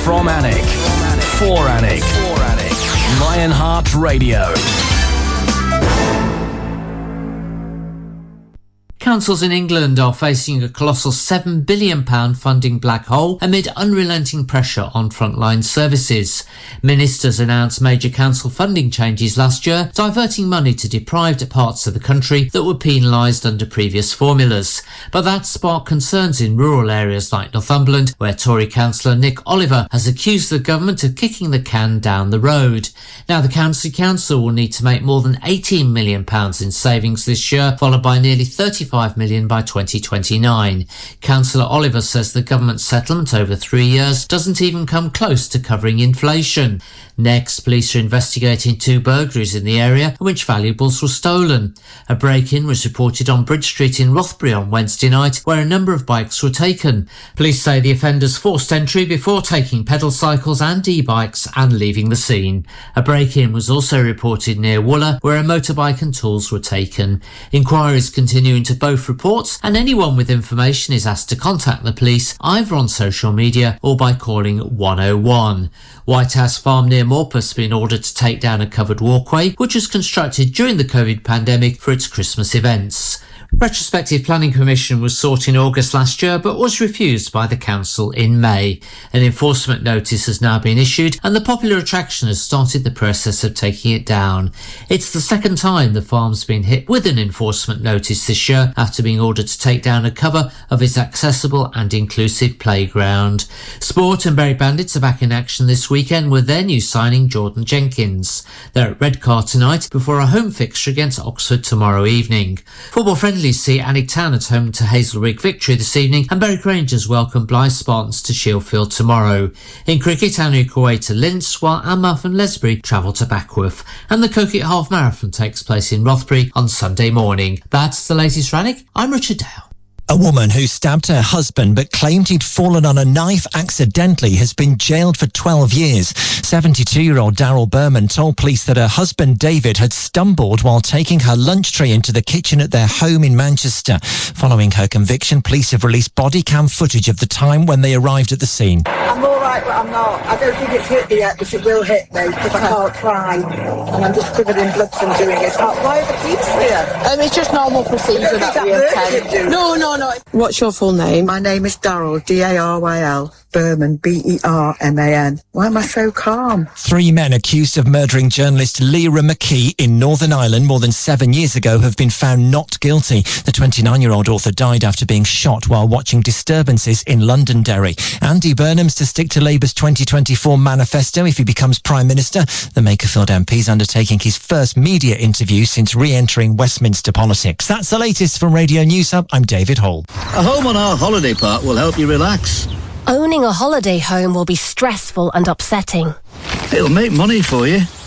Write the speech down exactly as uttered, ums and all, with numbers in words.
From Alnwick, for Alnwick, Lionheart Radio. Councils in England are facing a colossal seven billion pounds funding black hole amid unrelenting pressure on frontline services. Ministers announced major council funding changes last year, diverting money to deprived parts of the country that were penalised under previous formulas. But that sparked concerns in rural areas like Northumberland, where Tory councillor Nick Oliver has accused the government of kicking the can down the road. Now, the County Council will need to make more than eighteen million pounds in savings this year, followed by nearly thirty-five million by twenty twenty-nine. Councillor Oliver says the government settlement over three years doesn't even come close to covering inflation. Next, police are investigating two burglaries in the area in which valuables were stolen. A break-in was reported on Bridge Street in Rothbury on Wednesday night, where a number of bikes were taken. Police say the offenders forced entry before taking pedal cycles and e-bikes and leaving the scene. A break-in was also reported near Wooler, where a motorbike and tools were taken. Inquiries continue into both reports, and anyone with information is asked to contact the police either on social media or by calling one oh one. White House Farm near Morpeth has been ordered to take down a covered walkway which was constructed during the COVID pandemic for its Christmas events. Retrospective Planning Permission was sought in August last year but was refused by the council in May. An enforcement notice has now been issued and the popular attraction has started the process of taking it down. It's the second time the farm's been hit with an enforcement notice this year after being ordered to take down a cover of its accessible and inclusive playground. Sport and Bury Bandits are back in action this weekend with their new signing Jordan Jenkins. They're at Redcar tonight before a home fixture against Oxford tomorrow evening. Football friendly see Alnwick Town at home to Hazelrig Victory this evening, and Berwick Rangers welcome Blythe Spartans to Shieldfield tomorrow. In cricket, Alnwick away to Linz, while Anmouth and Lesbury travel to Backworth. And the Coquet Half Marathon takes place in Rothbury on Sunday morning. That's the latest for Alnwick. I'm Richard Dale. A woman who stabbed her husband but claimed he'd fallen on a knife accidentally has been jailed for twelve years. seventy-two-year-old Daryl Berman told police that her husband David had stumbled while taking her lunch tray into the kitchen at their home in Manchester. Following her conviction, police have released body cam footage of the time when they arrived at the scene. I'm all right, but I'm not. I don't think it's hit me yet, but it will hit me because I can't cry. And I'm just covered in blood from doing it. Oh, why are the police here? Um, it's just normal procedure that, that we attend. No, no, no. What's your full name? My name is Daryl, D A R Y L, Berman, B E R M A N. Why am I so calm? Three men accused of murdering journalist Lyra McKee in Northern Ireland more than seven years ago have been found not guilty. The twenty-nine-year-old author died after being shot while watching disturbances in Londonderry. Andy Burnham's to stick to Labour's twenty twenty-four manifesto if he becomes Prime Minister. The Makerfield M P is undertaking his first media interview since re-entering Westminster politics. That's the latest from Radio News Hub. I'm David Hall. A home on our holiday park will help you relax. Owning a holiday home will be stressful and upsetting. It'll make money for you.